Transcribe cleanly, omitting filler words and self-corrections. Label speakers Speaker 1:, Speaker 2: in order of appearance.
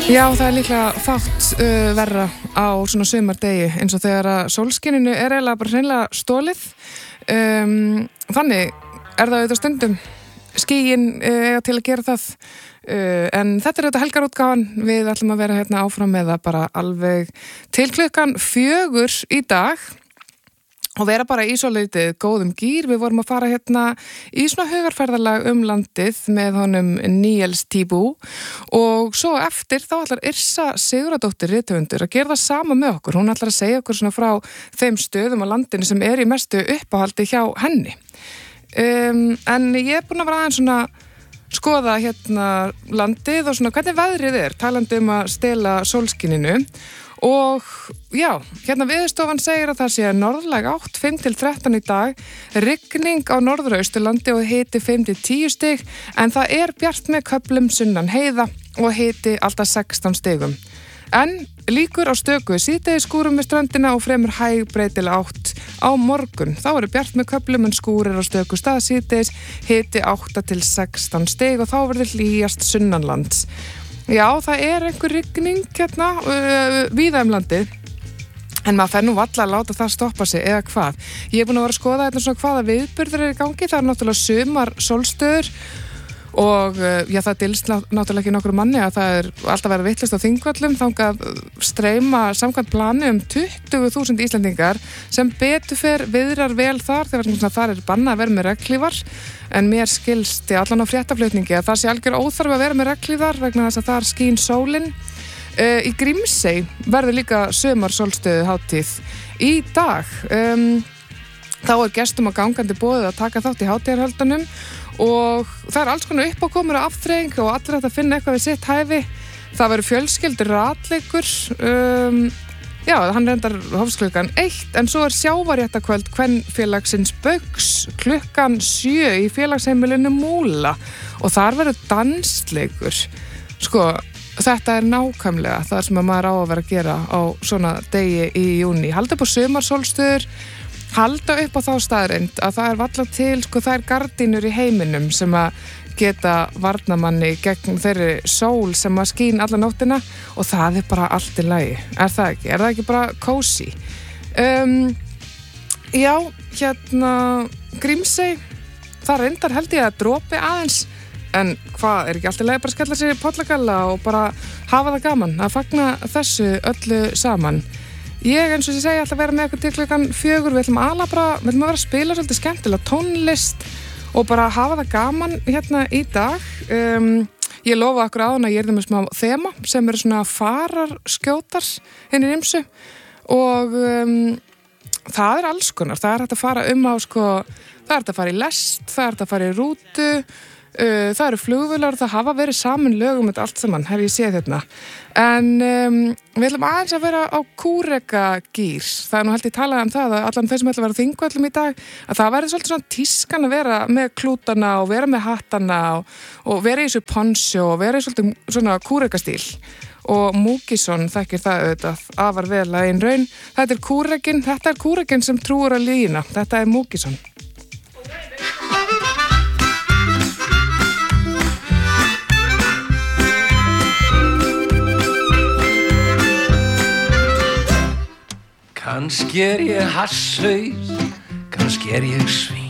Speaker 1: Já, það líklega fátt verra á svona sumardegi eins og þegar að sólskininu eiginlega bara hreinlega stolið. Þannig það auðvitað stundum skýin eiga til að gera það. En þetta auðvitað helgarútgáfan. Við ætlum að vera hérna áfram með það bara alveg til klukkan 4 í dag. Og vera bara í svolítið góðum gýr. Við vorum að fara hérna í svona hugarferðalag landið með honum Níels Tíbú og svo eftir þá ætlar Yrsa Sigurðardóttir rithöfundur að gera það sama með okkur. Hún ætlar að segja okkur svona frá þeim stöðum á landinu sem í mestu uppáhaldi hjá henni. En ég búin að vera aðeins svona skoða hérna landið og svona hvernig veðrið talandi að stela sólskininu. Og já, hérna Veðurstofan segir að það sé norðlæg átt 5-13 í dag, rigning á norðurausturlandi og hiti 5-10 stig, en það bjart með köflum sunnan heiða og hiti alltaf 16 stigum. En líkur á stöku síðdegisskúrum við ströndina og fremur hæg breytileg átt á morgun. Þá bjart með köflum en skúrir á stöku stað síðdegis, hiti 8-16 stig og þá verður hlýjast sunnanlands. Já, það einhver rigning hérna víða landið, en maður fer nú varla að láta það stoppa sig eða hvað. Ég búin að vera að skoða hérna svona hvaða viðburðir í gangi, það náttúrulega sumar sólstöður og já, það dylst náttúrulega ekki nokkru manni að það alltaf verið vitlaust á Þingvöllum, þangað streyma samkvæmt plani 20.000 Íslendingar sem betur fer viðrar vel þar, þegar þar bannað að vera með regnhlífar, en mér skilst allan á fréttaflutningi að það sé algjör óþarfi að vera með regnhlífar vegna þess að þar skín sólin. Í Grímsey verður líka sumarsólstöðu hátíð í dag. Þá gestum og gangandi boðið að taka þátt í hátíðarhöldunum og það alls konar uppákomur og afþreying og allir hægt að finna eitthvað við sitt hæfi. Það verður fjölskyldur ratleikur, já, hann reyndar hófst klukkan 1, en svo sjávarréttarkvöld kvenfélagsins Baugs klukkan 7 í félagsheimilinu Múla og þar verður dansleikur. Sko, þetta nákvæmlega það sem maður á að vera að gera á svona degi í júní. Halda upp á sumarsólstöður, halda upp á þá staðreind að það varla til, sko, það gardínur í heiminum sem að geta varnamanni gegn þeirri sól sem að skín alla nóttina og það bara allt í lagi. Það ekki? Það ekki bara cozy? Já, hérna Grímsey, það reyndar held ég að dropi aðeins, en hvað, ekki allt í lagi bara að skella sér í pollagalla og bara hafa það gaman að fagna þessu öllu saman. Ég, eins og ég segi, ætla að vera með eitthvað til klukkan 4, við ætlum að vera að spila svolítið skemmtilega tónlist og bara hafa það gaman hérna í dag. Ég lofa okkur áðan að ég með smá þema sem svona fararskjótar henni ýmsu og það alls konar. Það hægt að fara á, sko, það hægt að fara í lest, það hægt að fara í rútu, það eru flugvélar, það hafa verið saman lögum þetta allt saman, hef ég séð hérna. En við ætlum aðeins að vera á kúrekagýr. Það nú held ég talað það að allan þeir sem ætla að vera á Þingvöllum í dag, að það væri svolítið svona tískan að vera með klútana og vera með hattana og vera í þessu poncho og vera í svolítið svona kúrekastíl. Og Múkisson þekkir það auðvitað afar vel að einn raun. Þetta kúrekinn sem trúir að lína. Þetta Múkisson.
Speaker 2: Kannski ég hasshaus, kannski ég svín.